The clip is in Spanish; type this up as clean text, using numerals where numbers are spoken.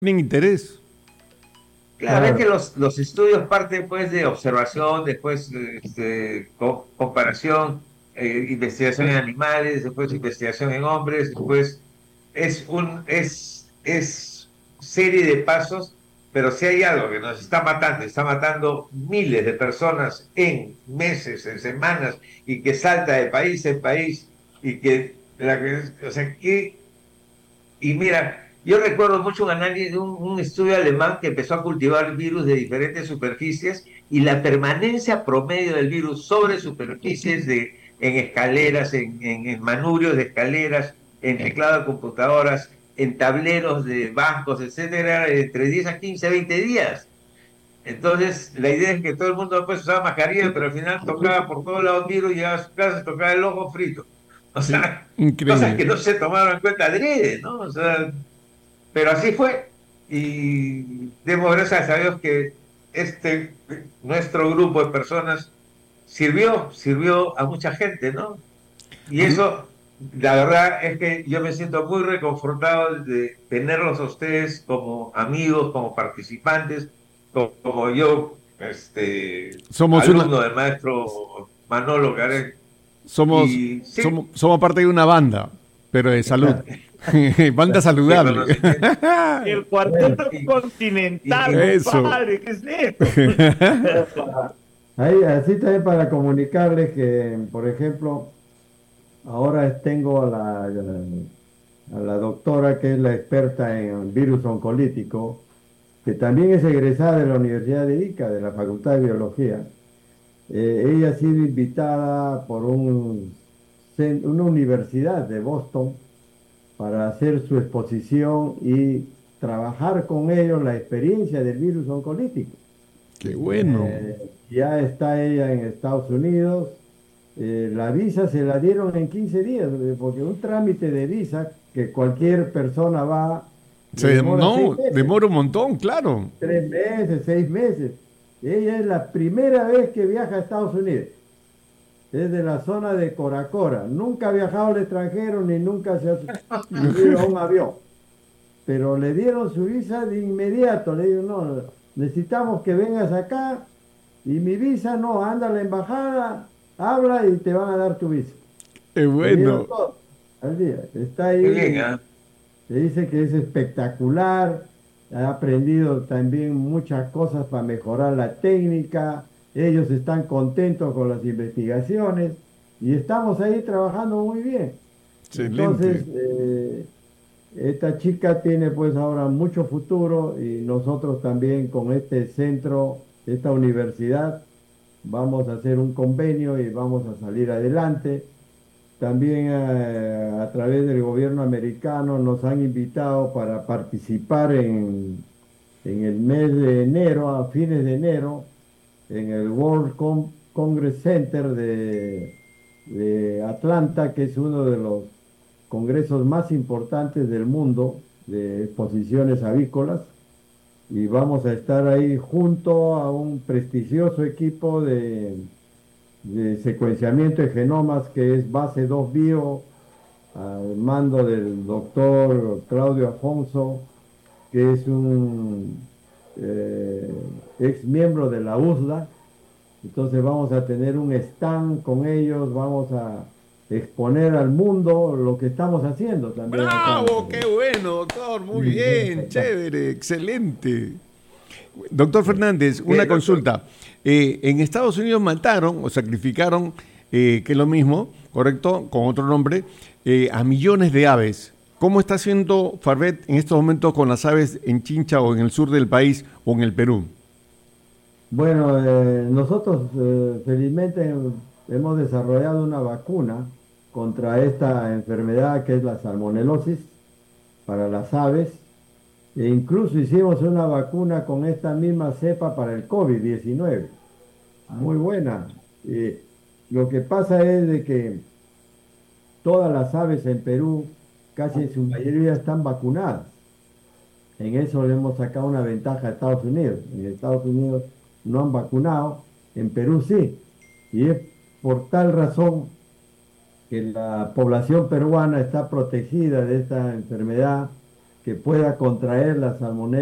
tienen interés. Claro, es que Claro, los estudios parten pues de observación, después comparación, investigación en animales, después investigación en hombres, después es serie de pasos, pero si hay algo que nos está matando miles de personas en meses, en semanas, y que salta de país en país, y o sea, y mira, yo recuerdo mucho un análisis, un estudio alemán que empezó a cultivar virus de diferentes superficies y la permanencia promedio del virus sobre superficies en escaleras, en manurios de escaleras, en teclado de computadoras, en tableros de bancos, etcétera, entre 10 a 15, 20 días. Entonces, la idea es que todo el mundo pues usaba mascarilla, pero al final tocaba por todos lados virus, llegaba a su casa, tocaba el ojo frito. O sea, cosas Increíble. que no se tomaron en cuenta adrede, ¿no? O sea, pero así fue. Y demos gracias a Dios que nuestro grupo de personas sirvió a mucha gente, ¿no? Y A mí- eso, la verdad es que yo me siento muy reconfortado de tenerlos a ustedes como amigos, como participantes, como yo, somos una, alumno del maestro Manolo Garel. somos, Y sí, somos parte de una banda, pero de salud. Banda de saludable. conocimiento. sí. El Bueno, cuarteto Y, y, continental, y, Eso. compadre, ¿qué es esto? ahí, así también para comunicarles que, por ejemplo, ahora tengo a la doctora que es la experta en virus oncolítico, que también es egresada de la Universidad de Ica, de la Facultad de Biología. Ella ha sido invitada por una universidad de Boston para hacer su exposición y trabajar con ellos la experiencia del virus oncolítico. Qué bueno. Ya está ella en Estados Unidos. La visa se la dieron en 15 días, porque un trámite de visa que cualquier persona va, le demora seis No, meses, demora un montón, claro. 3 meses, 6 meses. Ella es la primera vez que viaja a Estados Unidos. Es de la zona de Cora Cora. Nunca ha viajado al extranjero ni nunca se ha subido a un avión. Pero le dieron su visa de inmediato. Le digo, no, necesitamos que vengas acá y mi visa no, anda a la embajada, habla y te van a dar tu visa. Es Le dieron bueno. todo al día. Está qué bien, ahí, ¿ah? se dice que es espectacular, ha aprendido también muchas cosas para mejorar la técnica, ellos están contentos con las investigaciones y estamos ahí trabajando muy bien. Excelente. Entonces, esta chica tiene pues ahora mucho futuro y nosotros también con este centro, esta universidad, vamos a hacer un convenio y vamos a salir adelante. También a través del gobierno americano nos han invitado para participar en el mes de enero, a fines de enero, en el Congress Center de Atlanta, que es uno de los congresos más importantes del mundo de exposiciones avícolas. Y vamos a estar ahí junto a un prestigioso equipo de secuenciamiento de genomas que es Base 2 Bio, al mando del doctor Claudio Afonso, que es un ex miembro de la USDA. Entonces vamos a tener un stand con ellos, vamos a exponer al mundo lo que estamos haciendo también acá en ¡Bravo! ¡Qué Perú. bueno, doctor! Muy Sí, muy bien, importante. chévere, excelente. Doctor Fernández, una Bien, doctor. consulta. En Estados Unidos mataron o sacrificaron, que es lo mismo, ¿correcto? Con otro nombre, a millones de aves. ¿Cómo está haciendo Farvet en estos momentos con las aves en Chincha o en el sur del país o en el Perú? Bueno, nosotros felizmente hemos desarrollado una vacuna contra esta enfermedad que es la salmonelosis para las aves. E incluso hicimos una vacuna con esta misma cepa para el COVID-19. Muy buena. Eh, lo que pasa es de que todas las aves en Perú, casi en su mayoría, están vacunadas. En eso le hemos sacado una ventaja a Estados Unidos. En Estados Unidos no han vacunado, en Perú sí. Y es por tal razón que la población peruana está protegida de esta enfermedad que pueda contraer la salmonela